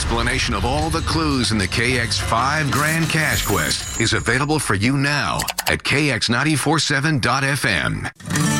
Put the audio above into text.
explanation of all the clues in the KX 5 Grand Cash Quest is available for you now at kx947.fm.